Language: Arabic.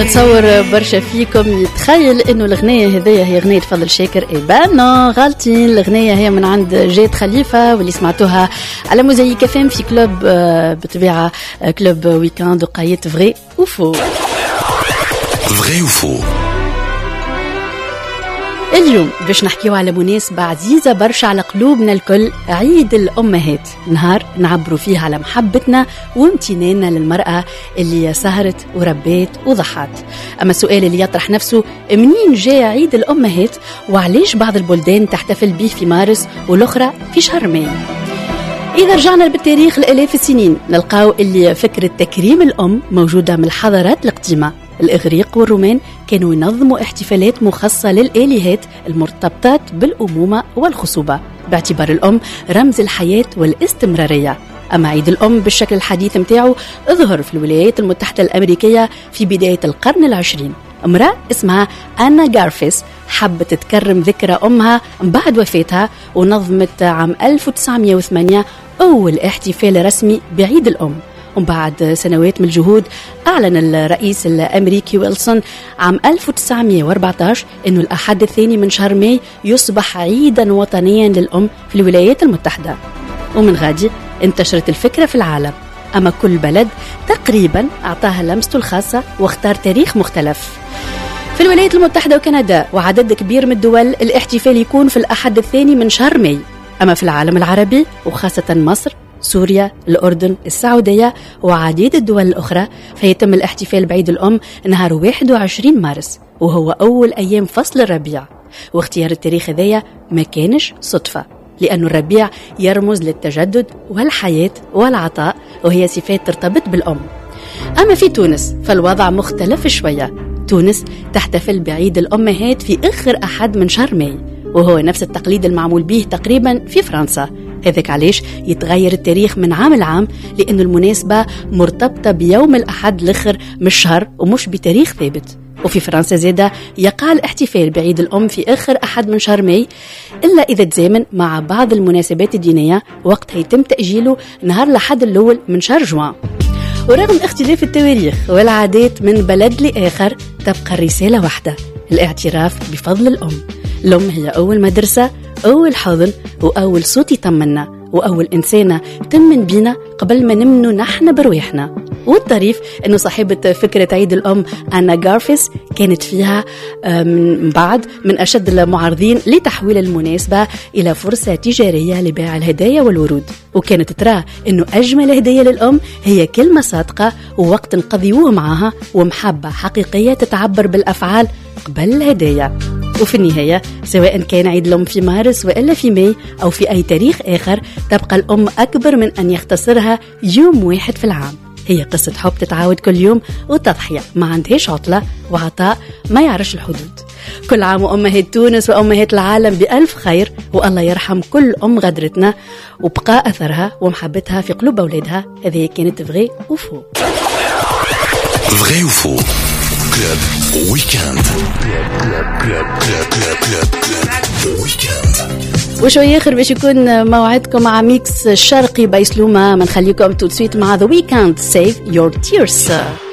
نتصور برشا فيكم يتخيل انه الاغنيه هذيا هي اغنيه فضل شاكر. نو غالطين، الاغنيه هي من عند جاد خليفه واللي سمعتوها على موزايك فام في كلوب بطبيعه كلوب ويكاند وقايت فغي وفو. فغي وفو اليوم باش نحكيو على مناسبة عزيزة برشا على قلوبنا الكل، عيد الأمهات، نهار نعبروا فيه على محبتنا وامتناننا للمرأة اللي سهرت وربيت وضحت. أما السؤال اللي يطرح نفسه، منين جاء عيد الأمهات وعليش بعض البلدان تحتفل به في مارس والأخرى في شهر ماي؟ إذا رجعنا بالتاريخ لآلاف السنين نلقاو اللي فكرة تكريم الأم موجودة من الحضارات القديمة. الإغريق والرومان كانوا ينظموا احتفالات مخصصة للآلهات المرتبطات بالأمومة والخصوبة، باعتبار الأم رمز الحياة والاستمرارية. أما عيد الأم بالشكل الحديث متاعه ظهر في الولايات المتحدة الأمريكية في بداية القرن العشرين. امرأة اسمها أنا جارفيس حبت تكرم ذكرى أمها بعد وفاتها، ونظمت عام 1908 أول احتفال رسمي بعيد الأم. وبعد سنوات من الجهود أعلن الرئيس الأمريكي ويلسون عام 1914 أنه الأحد الثاني من شهر ماي يصبح عيدا وطنيا للأم في الولايات المتحدة. ومن غادي انتشرت الفكرة في العالم، أما كل بلد تقريبا أعطاها لمسته الخاصة واختار تاريخ مختلف. في الولايات المتحدة وكندا وعدد كبير من الدول الاحتفال يكون في الأحد الثاني من شهر ماي. أما في العالم العربي وخاصة مصر، سوريا، الأردن، السعودية وعديد الدول الأخرى فيتم الاحتفال بعيد الأم نهار 21 مارس، وهو أول أيام فصل الربيع. واختيار التاريخ هذايا ما كانش صدفة، لأن الربيع يرمز للتجدد والحياة والعطاء، وهي صفات ترتبط بالأم. أما في تونس فالوضع مختلف شوية. تونس تحتفل بعيد الأمهات في آخر أحد من شهر ماي، وهو نفس التقليد المعمول به تقريبا في فرنسا. هذاك علاش يتغير التاريخ من عام لعام، لأن المناسبة مرتبطة بيوم الأحد الآخر من الشهر ومش بتاريخ ثابت. وفي فرنسا زادة يقع الاحتفال بعيد الأم في آخر أحد من شهر ماي، إلا إذا تزامن مع بعض المناسبات الدينية، وقتها يتم تأجيله نهار الأحد الأول من شهر جوان. ورغم اختلاف التواريخ والعادات من بلد لآخر، تبقى الرسالة واحدة: الاعتراف بفضل الأم. الأم هي أول مدرسة، أول حضن، وأول صوت يطمنا، وأول إنسانة تمن بينا قبل ما نمنوا نحن برواحنا. والطريف أنه صاحبة فكرة عيد الأم أنا جارفيس كانت فيها من أشد المعارضين لتحويل المناسبة إلى فرصة تجارية لبيع الهدايا والورود، وكانت ترى أنه أجمل هدية للأم هي كلمة صادقة ووقت نقضيوه معها ومحبة حقيقية تتعبر بالأفعال قبل الهدايا. وفي النهاية سواء كان عيد الأم في مارس وإلا في ماي أو في أي تاريخ آخر، تبقى الأم أكبر من أن يختصرها يوم واحد في العام. هي قصة حب تتعاود كل يوم، وتضحية ما عندهاش عطلة، وعطاء ما يعرفش الحدود. كل عام وأمهات تونس وأمهات العالم بألف خير، والله يرحم كل أم غدرتنا وبقى أثرها ومحبتها في قلوب أولادها. هذه كانت فغي وفو. فغي وفو كلوب ويكاند. وشوية آخر باش يكون موعدكم مع ميكس شرقي بايسلومة. ما نخليكم تو تسويت مع The Weeknd Save Your Tears.